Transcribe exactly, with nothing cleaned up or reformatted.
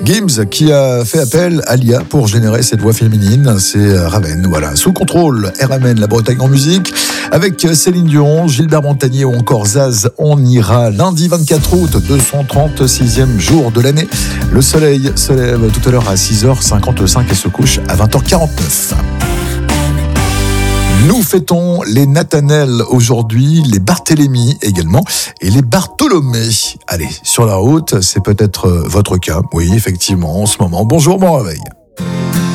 Gims qui a fait appel à l'I A pour générer cette voix féminine, c'est Raven, voilà. Sous contrôle, R M N, la Bretagne en musique, avec Céline Dion, Gilbert Montagnier ou encore Zaz, on ira lundi vingt-quatre août, deux cent trente-sixième jour de l'année. Le soleil se lève tout à l'heure à six heures cinquante-cinq et se couche à vingt heures quarante-neuf. Nous fêtons les Nathanel aujourd'hui, les Barthélemy également et les Bartholomé. Allez, sur la route, c'est peut-être votre cas. Oui, effectivement, en ce moment. Bonjour, bon réveil.